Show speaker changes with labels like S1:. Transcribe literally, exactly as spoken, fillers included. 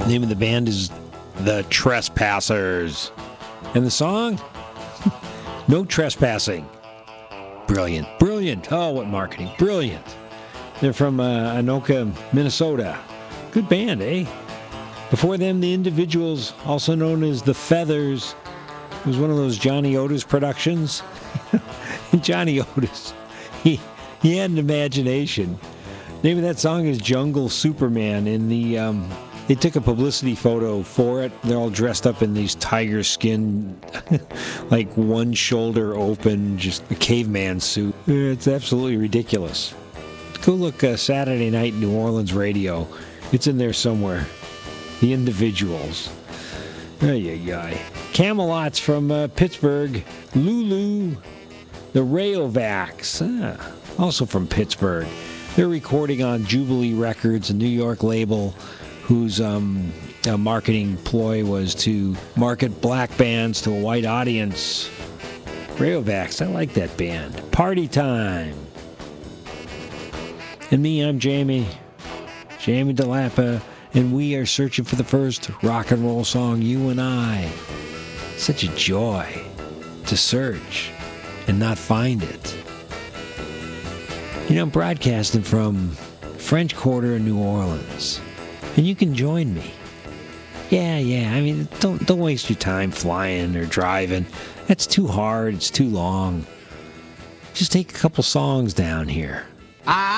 S1: Name of the band is The Trespassers. And the song? No Trespassing. Brilliant. Brilliant. Oh, what marketing. Brilliant. They're from uh, Anoka, Minnesota. Good band, eh? Before them, The Individuals, also known as The Feathers. It was one of those Johnny Otis productions. Johnny Otis, he, he had an imagination. Name of that song is Jungle Superman. In the um, they took a publicity photo for it. They're all dressed up in these tiger skin, like one shoulder open, just a caveman suit. It's absolutely ridiculous. Go look uh, Saturday Night New Orleans radio. It's in there somewhere. The Individuals. Ay, ay, ay. Camelot's from uh, Pittsburgh. Lulu. The Rayovacs. Ah, also from Pittsburgh. They're recording on Jubilee Records, a New York label whose um, uh, marketing ploy was to market black bands to a white audience. Rayovacs, I like that band. Party Time. And me, I'm Jamie. Jamie DeLappa. And we are searching for the first rock and roll song, You and I. Such a joy to search and not find it. You know, I'm broadcasting from French Quarter in New Orleans. And you can join me. Yeah, yeah, I mean, don't, don't waste your time flying or driving. That's too hard, it's too long. Just take a couple songs down here. I